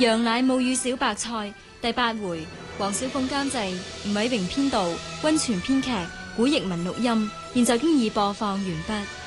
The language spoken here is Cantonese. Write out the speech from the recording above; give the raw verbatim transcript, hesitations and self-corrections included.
羊奶母乳小白菜第八回，黃小鳳監製，吳偉榮編導，溫泉編劇，古譯文錄音，現在經已播放完畢。